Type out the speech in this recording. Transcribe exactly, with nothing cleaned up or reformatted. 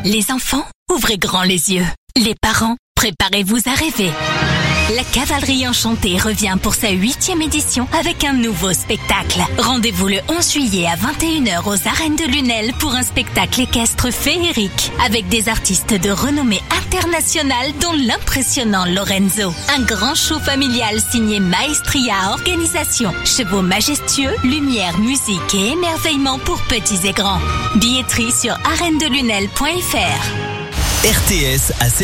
Les enfants, ouvrez grand les yeux. Les parents, préparez-vous à rêver. La Cavalerie Enchantée revient pour sa huitième édition avec un nouveau spectacle. Rendez-vous le onze juillet à vingt et une heures aux Arènes de Lunel pour un spectacle équestre féerique avec des artistes de renommée internationale dont l'impressionnant Lorenzo. Un grand show familial signé Maestria Organisation. Chevaux majestueux, lumière, musique et émerveillement pour petits et grands. Billetterie sur arène de lunel point f r. R T S a